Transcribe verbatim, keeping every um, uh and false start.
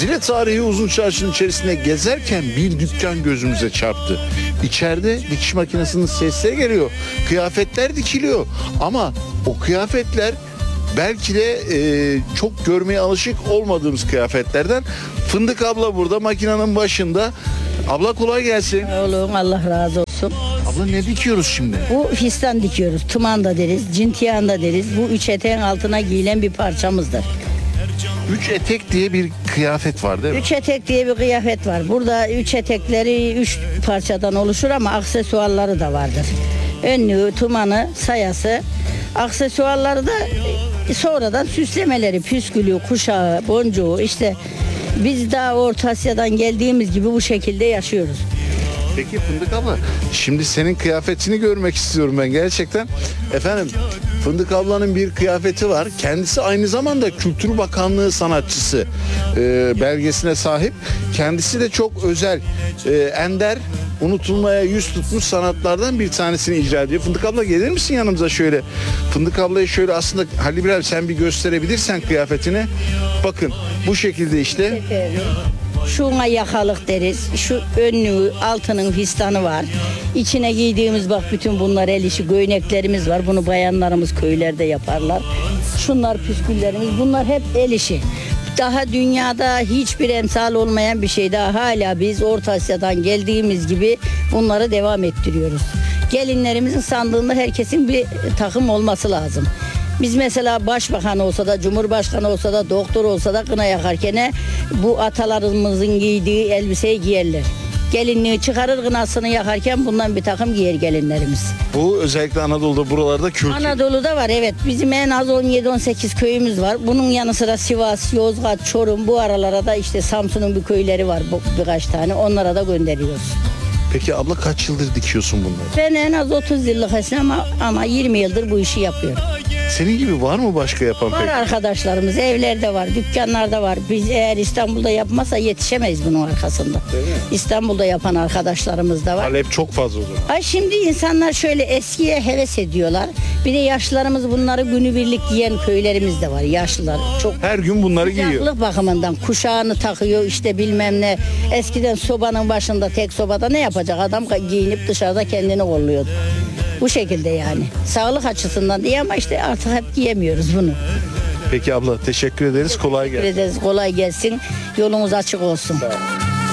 Zile tarihi uzun çarşının içerisinde gezerken bir dükkan gözümüze çarptı. İçeride dikiş makinesinin sesleri geliyor. Kıyafetler dikiliyor. Ama o kıyafetler belki de e, çok görmeye alışık olmadığımız kıyafetlerden. Fındık abla burada makinenin başında. Abla kolay gelsin. Oğlum Allah razı olsun. Abla ne dikiyoruz şimdi? Bu fistan dikiyoruz. Tuman da deriz, cintiyan da deriz. Bu üç eteğin altına giyilen bir parçamızdır. Üç etek diye bir kıyafet var değil mi? Üç etek diye bir kıyafet var. Burada üç etekleri üç parçadan oluşur ama aksesuarları da vardır. Önlüğü, tumanı, sayası. Aksesuarları da sonradan süslemeleri, püskülü, kuşağı, boncuğu işte biz daha Orta Asya'dan geldiğimiz gibi bu şekilde yaşıyoruz. Peki Fındık abla, şimdi senin kıyafetini görmek istiyorum ben gerçekten. Efendim, Fındık ablanın bir kıyafeti var. Kendisi aynı zamanda Kültür Bakanlığı sanatçısı e, belgesine sahip. Kendisi de çok özel, e, ender, unutulmaya yüz tutmuş sanatlardan bir tanesini icra ediyor. Fındık abla gelir misin yanımıza şöyle? Fındık ablayı şöyle aslında Halil İbrahim sen bir gösterebilirsen kıyafetini. Bakın bu şekilde işte. Şuna yakalık deriz. Şu önlüğü, altının fistanı var. İçine giydiğimiz bak bütün bunlar el işi göyneklerimiz var. Bunu bayanlarımız köylerde yaparlar. Şunlar püsküllerimiz. Bunlar hep el işi. Daha dünyada hiçbir emsal olmayan bir şey daha hala biz Orta Asya'dan geldiğimiz gibi bunları devam ettiriyoruz. Gelinlerimizin sandığında herkesin bir takım olması lazım. Biz mesela başbakan olsa da, cumhurbaşkanı olsa da, doktor olsa da kına yakarken bu atalarımızın giydiği elbiseyi giyerler. Gelinliği çıkarır, kınasını yakarken bundan bir takım giyer gelinlerimiz. Bu özellikle Anadolu'da buralarda kültür. Anadolu'da var evet. Bizim en az on yedi on sekiz köyümüz var. Bunun yanı sıra Sivas, Yozgat, Çorum bu aralara da işte Samsun'un bir köyleri var bu, birkaç tane. Onlara da gönderiyoruz. Peki abla kaç yıldır dikiyorsun bunları? Ben en az otuz yıllık esnafım ama, ama yirmi yıldır bu işi yapıyorum. Senin gibi var mı başka yapan Var peki? arkadaşlarımız, evlerde var, dükkanlarda var. Biz eğer İstanbul'da yapmazsa yetişemeyiz bunun arkasında. İstanbul'da yapan arkadaşlarımız da var. Talep çok fazla o zaman. Ay şimdi insanlar şöyle eskiye heves ediyorlar. Bir de yaşlılarımız bunları günübirlik giyen köylerimiz de var. Yaşlılar çok Her gün bunları giyiyor. sıcaklık bakımından kuşağını takıyor işte bilmem ne. Eskiden sobanın başında tek sobada ne yapacak adam giyinip dışarıda kendini kolluyordu. Bu şekilde yani. Sağlık açısından diye ama işte artık hep giyemiyoruz bunu. Peki abla teşekkür ederiz. Kolay gelsin. Teşekkür ederiz. Kolay gelsin. Yolunuz açık olsun. Sağ ol.